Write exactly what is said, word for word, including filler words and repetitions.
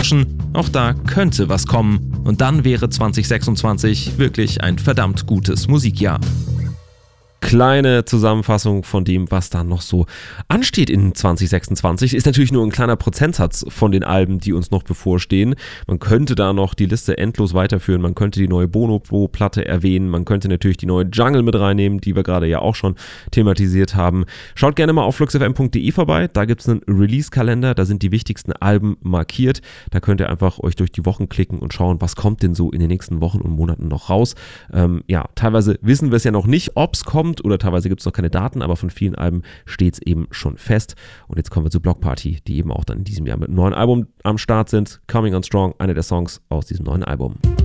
überraschen. Auch da könnte was kommen. Und dann wäre zwanzig sechsundzwanzig wirklich ein verdammt gutes Musikjahr. Kleine Zusammenfassung von dem, was da noch so ansteht in zwanzig sechsundzwanzig. Ist natürlich nur ein kleiner Prozentsatz von den Alben, die uns noch bevorstehen. Man könnte da noch die Liste endlos weiterführen. Man könnte die neue Bonobo-Platte erwähnen. Man könnte natürlich die neue Jungle mit reinnehmen, die wir gerade ja auch schon thematisiert haben. Schaut gerne mal auf flux f m punkt d e vorbei. Da gibt es einen Release-Kalender. Da sind die wichtigsten Alben markiert. Da könnt ihr einfach euch durch die Wochen klicken und schauen, was kommt denn so in den nächsten Wochen und Monaten noch raus. Ähm, ja, teilweise wissen wir es ja noch nicht, ob es kommt, oder teilweise gibt es noch keine Daten, aber von vielen Alben steht es eben schon fest. Und jetzt kommen wir zu Bloc Party, die eben auch dann in diesem Jahr mit einem neuen Album am Start sind. Coming on Strong, einer der Songs aus diesem neuen Album.